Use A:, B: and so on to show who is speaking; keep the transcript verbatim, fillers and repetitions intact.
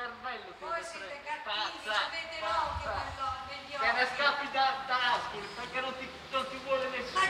A: cervello ti
B: Voi
A: deve
B: siete
A: prendere.
B: cattivi,
A: Pazza,
B: avete l'occhio
A: pazza.
B: per lo- negli
A: Te ne
B: occhi.
A: scappi da, da Ascoli perché non ti, non ti vuole nessuno.